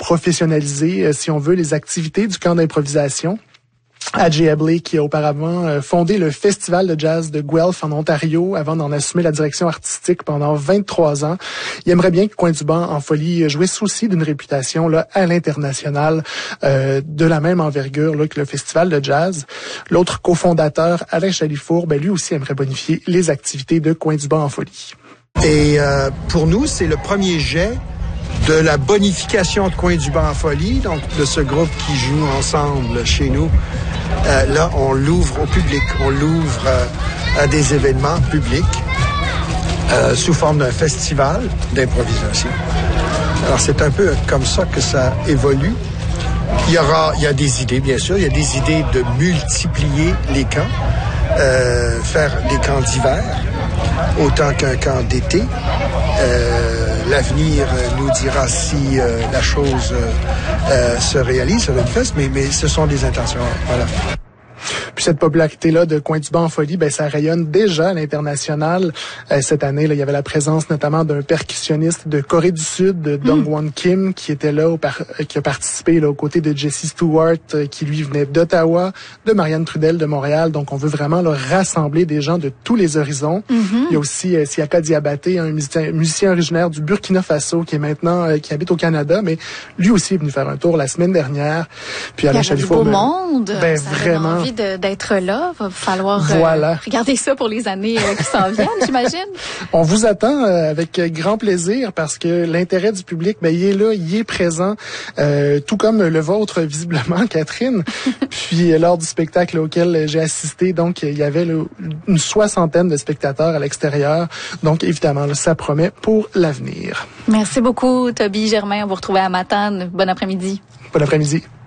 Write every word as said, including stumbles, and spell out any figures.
professionnaliser, euh, si on veut, les activités du camp d'improvisation. Adjay Abley, qui a auparavant fondé le Festival de jazz de Guelph en Ontario avant d'en assumer la direction artistique pendant vingt-trois ans. Il aimerait bien que Coin du Banc en folie jouisse aussi d'une réputation là à l'international euh, de la même envergure là, que le Festival de jazz. L'autre cofondateur, Alain Chalifour, ben, lui aussi aimerait bonifier les activités de Coin du Banc en folie. Et euh, pour nous, c'est le premier jet de la bonification de Coin du Banc en folie, donc de ce groupe qui joue ensemble chez nous. Euh, là, on l'ouvre au public, on l'ouvre euh, à des événements publics euh, sous forme d'un festival d'improvisation. Alors, c'est un peu comme ça que ça évolue. Il y aura, il y a des idées, bien sûr, il y a des idées de multiplier les camps, euh, faire des camps d'hiver autant qu'un camp d'été. Euh, L'avenir nous dira si euh, la chose euh, euh, se réalise sur une fête, mais, mais ce sont des intentions. Voilà. Puis cette popularité-là de Coin du Banc en folie, ben ça rayonne déjà à l'international. Euh, cette année, là, il y avait la présence notamment d'un percussionniste de Corée du Sud, de Dong Won Kim, qui était là, au par- qui a participé là, aux côtés de Jesse Stewart, euh, qui lui venait d'Ottawa, de Marianne Trudel de Montréal. Donc, on veut vraiment là, rassembler des gens de tous les horizons. Mm-hmm. Il y a aussi euh, Siaka Diabaté, un musicien, musicien originaire du Burkina Faso, qui est maintenant, euh, qui habite au Canada, mais lui aussi est venu faire un tour la semaine dernière. Puis Alain Chalifour, il y a du beau ben, monde. Ben, ça vraiment. Donne envie de, d'être là. Va falloir voilà. euh, regarder ça pour les années euh, qui s'en viennent, j'imagine. On vous attend euh, avec grand plaisir parce que l'intérêt du public, ben, il est là, il est présent, euh, tout comme le vôtre, visiblement, Catherine. Puis, euh, lors du spectacle auquel j'ai assisté, donc, il y avait là, une soixantaine de spectateurs à l'extérieur. Donc, évidemment, là, ça promet pour l'avenir. Merci beaucoup, Toby Germain. On vous retrouve à Matane. Bon après-midi. Bon après-midi.